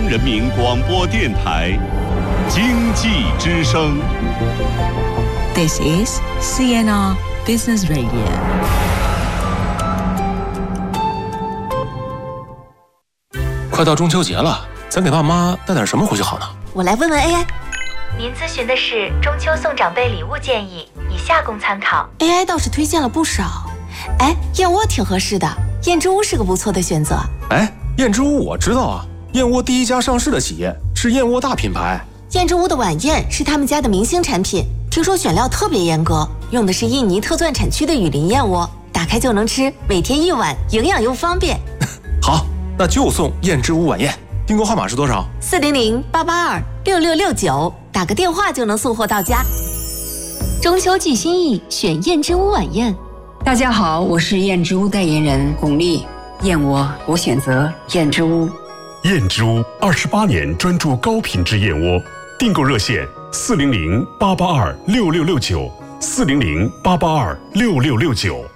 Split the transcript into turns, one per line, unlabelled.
人民广播电台经济之声。
This is CNR Business Radio。
快到中秋节了，咱给爸妈带点什么回去好呢？
我来问问 AI。
您咨询的是中秋送长辈礼物建议，以下供参考。
AI 倒是推荐了不少。哎，燕窝挺合适的，燕之屋是个不错的选择。
哎，燕之屋我知道啊，燕窝第一家上市的企业是燕窝大品牌。
燕之屋的晚宴是他们家的明星产品，听说选料特别严格，用的是印尼特钻产区的雨林燕窝，打开就能吃，每天1碗，营养又方便。
好，那就送燕之屋晚宴。订购号码是多少
？400-882-6669，打个电话就能送货到家。
中秋寄心意，选燕之屋晚宴。
大家好，我是燕之屋代言人巩俐。燕窝我选择燕之屋。
燕之屋28年专注高品质燕窝，订购热线400-882-6669，400-882-6669。